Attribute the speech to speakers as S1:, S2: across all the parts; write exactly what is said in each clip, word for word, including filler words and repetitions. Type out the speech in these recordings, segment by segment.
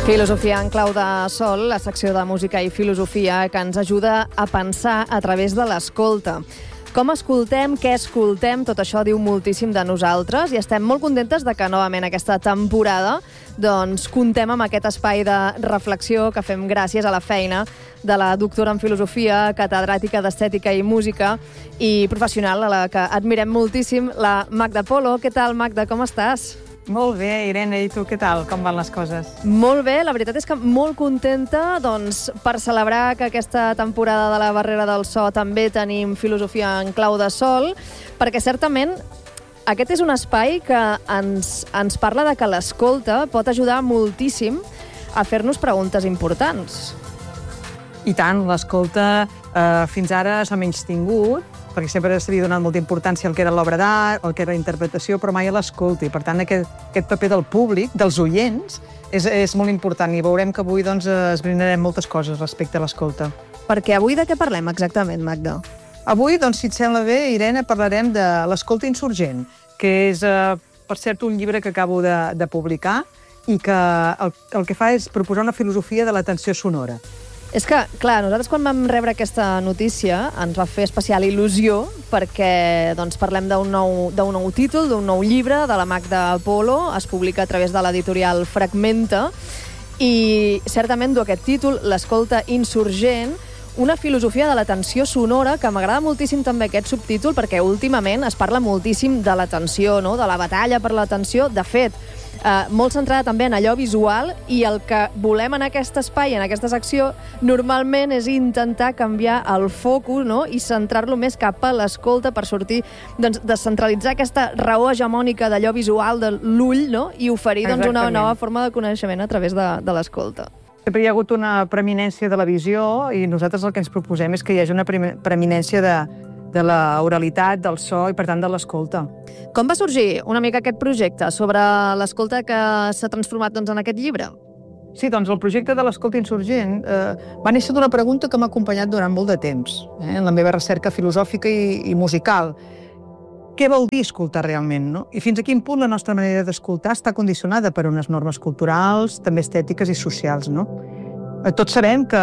S1: Filosofia en clau de sol, la secció de música i filosofia que ens ajuda a pensar a través de l'escolta. Com escoltem, què escoltem, tot això diu moltíssim de nosaltres i estem molt contentes de que novament aquesta temporada doncs, comptem amb aquest espai de reflexió que fem gràcies a la feina de la doctora en filosofia, catedràtica d'estètica i música i professional a la que admirem moltíssim, la Magda Polo. Què tal, Magda? Com estàs?
S2: Molt bé, Irene, i tu què tal? Com van les coses?
S1: Molt bé, la veritat és que molt contenta doncs, per celebrar que aquesta temporada de la Barrera del So també tenim filosofia en clau de sol, perquè certament aquest és un espai que ens, ens parla de que l'escolta pot ajudar moltíssim a fer-nos preguntes importants.
S2: I tant, l'escolta eh, fins ara s'ha menystingut, perquè sempre s'havia donat molta importància al que era l'obra d'art, al que era la interpretació, però mai a l'escolta. I, per tant, aquest, aquest paper del públic, dels oients, és, és molt important. I veurem que avui doncs, esbrinarem moltes coses respecte a l'escolta.
S1: Perquè avui de què parlem exactament, Magda?
S2: Avui, doncs, si et sembla bé, Irene, parlarem de l'escolta insurgent, que és, eh, per cert, un llibre que acabo de, de publicar i que el, el que fa és proposar una filosofia de l'atenció sonora.
S1: És que, clar, nosaltres quan vam rebre aquesta notícia ens va fer especial il·lusió perquè doncs, parlem d'un nou, d'un nou títol, d'un nou llibre de la Magda Polo, es publica a través de l'editorial Fragmenta i certament du aquest títol, l'escolta insurgent, una filosofia de l'atenció sonora, que m'agrada moltíssim també aquest subtítol perquè últimament es parla moltíssim de l'atenció, no? De la batalla per l'atenció. De fet, eh, molt centrada també en allò visual i el que volem en aquest espai, en aquesta secció, normalment és intentar canviar el focus, no? I centrar-lo més cap a l'escolta per sortir, doncs, descentralitzar aquesta raó hegemònica d'allò visual de l'ull, no? I oferir doncs, una nova forma de coneixement a través de, de l'escolta.
S2: Sempre hi ha hagut una preeminència de la visió i nosaltres el que ens proposem és que hi hagi una preeminència de, de la oralitat, del so i, per tant, de l'escolta.
S1: Com va sorgir una mica aquest projecte sobre l'escolta que s'ha transformat doncs, en aquest llibre?
S2: Sí, doncs el projecte de l'escolta insurgent eh, va néixer d'una pregunta que m'ha acompanyat durant molt de temps, eh, en la meva recerca filosòfica i, i musical. Què vol dir escoltar realment, no? I fins a quin punt la nostra manera d'escoltar està condicionada per unes normes culturals, també estètiques i socials, no? Tots sabem que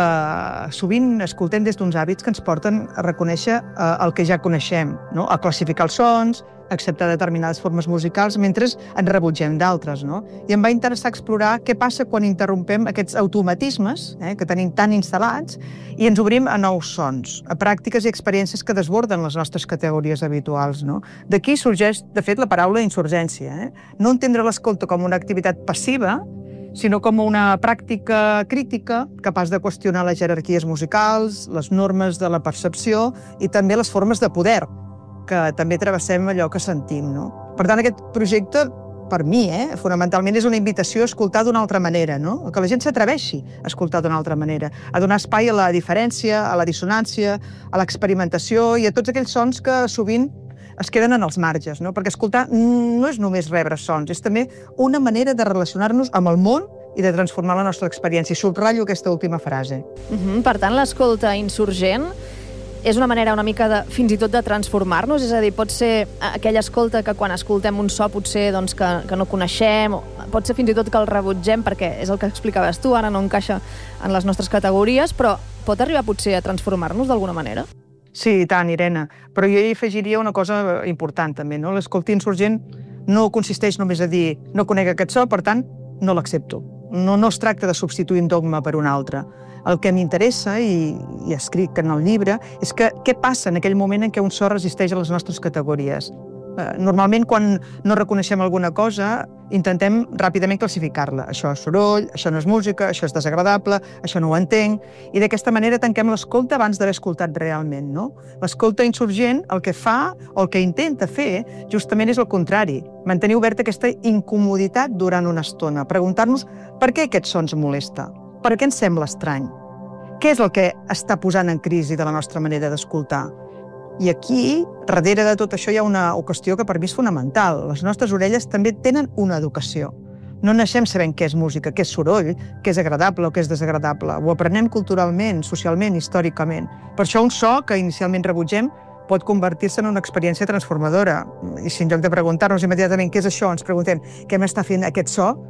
S2: sovint escoltem des d'uns hàbits que ens porten a reconèixer el que ja coneixem, no? A classificar els sons, a acceptar determinades formes musicals, mentre en rebutgem d'altres, no? I em va interessar explorar què passa quan interrompem aquests automatismes eh, que tenim tan instal·lats i ens obrim a nous sons, a pràctiques i experiències que desborden les nostres categories habituals, no? D'aquí sorgeix, de fet, la paraula insurgència. Eh? No entendre l'escolta com una activitat passiva, sinó com una pràctica crítica capaç de qüestionar les jerarquies musicals, les normes de la percepció i també les formes de poder, que també travessem allò que sentim, no? Per tant, aquest projecte, per mi, eh, fonamentalment, és una invitació a escoltar d'una altra manera, no? Que la gent s'atreveixi a escoltar d'una altra manera, a donar espai a la diferència, a la dissonància, a l'experimentació i a tots aquells sons que sovint es queden en els marges, no? Perquè escoltar no és només rebre sons, és també una manera de relacionar-nos amb el món i de transformar la nostra experiència. I subratllo aquesta última frase.
S1: Uh-huh. Per tant, l'escolta insurgent és una manera una mica de, fins i tot de transformar-nos, és a dir, pot ser aquella escolta que quan escoltem un so potser doncs, que, que no coneixem, o pot ser fins i tot que el rebutgem perquè és el que explicaves tu, ara no encaixa en les nostres categories, però pot arribar potser a transformar-nos d'alguna manera?
S2: Sí, i tant, Irene. Però jo hi afegiria una cosa important també, no? L'escolta insurgent no consisteix només a dir no conec aquest so, per tant, no l'accepto. No, no es tracta de substituir un dogma per un altre. El que m'interessa, i, i escric en el llibre, és que què passa en aquell moment en què un so resisteix a les nostres categories. Normalment, quan no reconeixem alguna cosa, intentem ràpidament classificar-la. Això és soroll, això no és música, això és desagradable, això no ho entenc. I d'aquesta manera tanquem l'escolta abans d'haver escoltat realment, no? L'escolta insurgent el que fa, o el que intenta fer, justament és el contrari. Mantenir oberta aquesta incomoditat durant una estona. Preguntar-nos per què aquest so ens molesta? Per què ens sembla estrany? Què és el que està posant en crisi de la nostra manera d'escoltar? I aquí, darrere de tot això, hi ha una qüestió que per mi és fonamental. Les nostres orelles també tenen una educació. No naixem sabent què és música, què és soroll, què és agradable o què és desagradable. Ho aprenem culturalment, socialment, històricament. Per això un so que inicialment rebutgem pot convertir-se en una experiència transformadora. I si en lloc de preguntar-nos immediatament què és això, ens preguntem què m'està fent aquest so,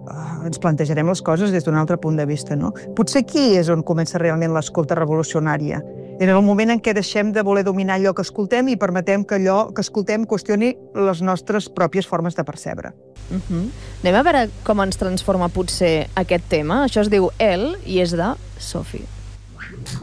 S2: ens plantejarem les coses des d'un altre punt de vista, no? Potser aquí és on comença realment l'escolta revolucionària. En el moment en què deixem de voler dominar allò que escoltem i permetem que allò que escoltem qüestioni les nostres pròpies formes de percebre.
S1: Uh-huh. Anem a veure com ens transforma potser aquest tema. Això es diu El i és de Sophie.